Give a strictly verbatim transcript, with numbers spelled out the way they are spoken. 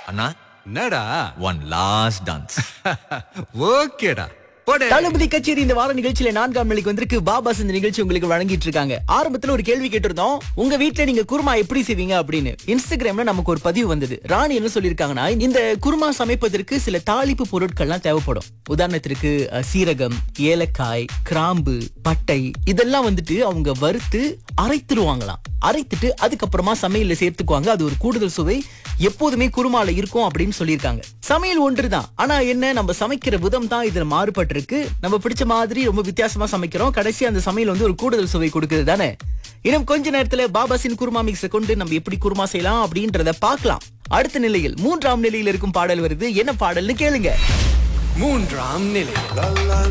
அண்ணா என்னடா one last dance. ஓகேடா போடே. தளபதி கச்சேரி இந்த வார நிகழ்ச்சியில நான்காம் நிலைக்கு வந்திருக்கு. பாபாஸ் இந்த நிகழ்ச்சி உங்களுக்கு வழங்கிட்டு இருக்காங்க. ஆரம்பத்துல ஒரு கேள்வி கேட்டிருந்தோம், உங்க வீட்ல நீங்க குருமா எப்படி செய்வீங்க அப்படின்னு. இன்ஸ்டாகிராம்ல நமக்கு ஒரு பதிவு வந்தது. ராணி என்ன சொல்லிருக்காங்கன்னா, இந்த குருமா சமைப்பதற்கு சில தாளிப்பு பொருட்கள்லாம் தேவைப்படும். உதாரணத்திற்கு அஹ், சீரகம், ஏலக்காய், கிராம்பு, பட்டை இதெல்லாம் வந்துட்டு அவங்க வறுத்து அரைத்துருவாங்களாம். அரைத்துட்டு அதுக்கப்புறமா சமையல்ல சேர்த்துக்குவாங்க. அது ஒரு கூடுதல் சுவை எப்போதுமே குருமால இருக்கும் அப்படின்னு சொல்லியிருக்காங்க. சமையல் ஒன்றுதான், ஆனா என்ன நம்ம சமைக்கிற விதம் தான் இதுல மாறுபட்டு இருக்கு. நம்ம பிடிச்ச மாதிரி ரொம்ப வித்தியாசமா சமைக்கிறோம். கடைசி அந்த சமையல் வந்து ஒரு கூடுதல் சுவை கொடுக்குது தானே. இன்னும் கொஞ்ச நேரத்துல பாபாசின் குருமா மிக்ஸை கொண்டு நம்ம எப்படி குருமா செய்யலாம் அப்படின்றத பார்க்கலாம். அடுத்த நிலையில் மூன்றாம் நிலையில் இருக்கும் பாடல் வருது. என்ன பாடல்னு கேளுங்க. மூன்றாம் நிலை